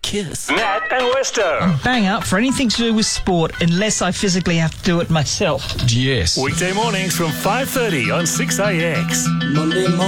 Kiss. Nat and Westo. Bang up for anything to do with sport unless I physically have to do it myself. Yes. Weekday mornings from 5:30 on 6AX. Monday morning.